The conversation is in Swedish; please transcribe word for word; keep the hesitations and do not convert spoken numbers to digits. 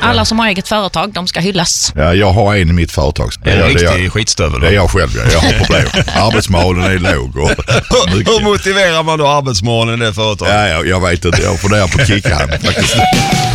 Alla som har eget företag, de ska hyllas. Ja, jag har en i mitt företag. Det är en riktig skitstövel. Det är jag själv, jag har problem. Arbetsmoralen är låg. Och hur motiverar man då arbetsmoralen i det företaget? Ja, jag, jag vet inte, jag funderar på att kicka han faktiskt.